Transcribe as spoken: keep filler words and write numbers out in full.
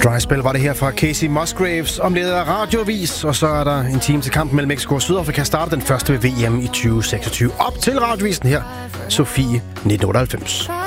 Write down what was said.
Dry Spell var det her fra Casey Musgraves, omledet af Radioavis, og så er der en time til kampen mellem Mexico og Sydafrika, starter den første ved V M i tyve seksogtyve. Op til Radiovisen her, Sofie nitten otteoghalvfems.